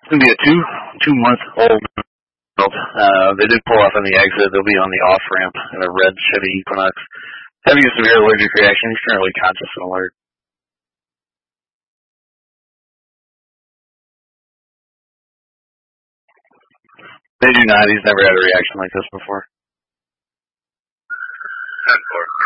It's going to be a two-month-old build. They did pull off on the exit. They'll be on the off-ramp in a red Chevy Equinox. Having a severe allergic reaction. He's currently conscious and alert. They do not. He's never had a reaction like this before. 10-4.